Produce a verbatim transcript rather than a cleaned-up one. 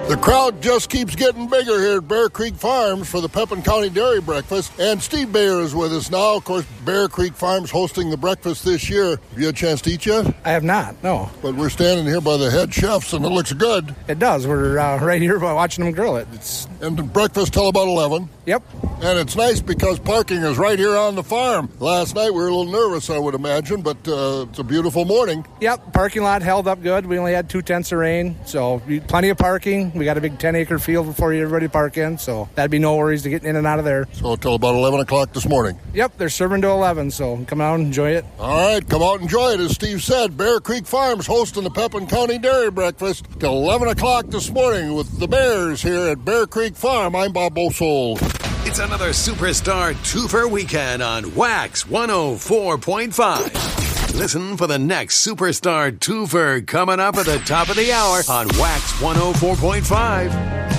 The crowd just keeps getting bigger here at Bear Creek Farms for the Pepin County Dairy Breakfast. And Steve Bayer is with us now. Of course, Bear Creek Farms hosting the breakfast this year. Have you had a chance to eat yet? I have not, no. But we're standing here by the head chefs, and it looks good. It does. We're uh, right here watching them grill it. It's... And the breakfast till about eleven. Yep. And it's nice because parking is right here on the farm. Last night we were a little nervous, I would imagine, but uh, it's a beautiful morning. Yep, parking lot held up good. We only had two tenths of rain, so plenty of parking. We got a big ten-acre field before everybody park in, so that'd be no worries to get in and out of there. So till about eleven o'clock this morning. Yep, they're serving to eleven, so come out and enjoy it. All right, come out and enjoy it. As Steve said, Bear Creek Farms hosting the Pepin County Dairy Breakfast till eleven o'clock this morning with the Bears here at Bear Creek Farm. I'm Bob Bosold. It's another Superstar Twofer weekend on Wax one oh four point five. Listen for the next Superstar Twofer coming up at the top of the hour on Wax one oh four point five.